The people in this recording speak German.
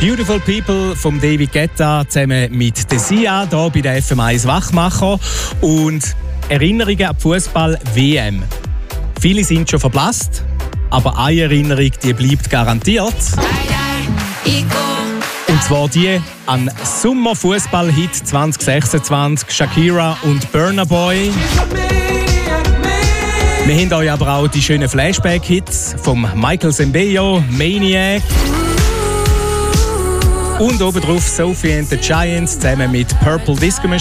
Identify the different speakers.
Speaker 1: Beautiful People vom David Guetta zusammen mit der Sia hier bei der FM1 Wachmacher. Und Erinnerungen an die Fußball-WM. Viele sind schon verblasst, aber eine Erinnerung die bleibt garantiert. Und zwar die an Sommerfußball-Hit 2026, Shakira und Burna Boy. Wir haben euch aber auch die schönen Flashback-Hits von Michael Sembeyo, Maniac. Und obendrauf Sophie and the Giants zusammen mit Purple Disco Machine.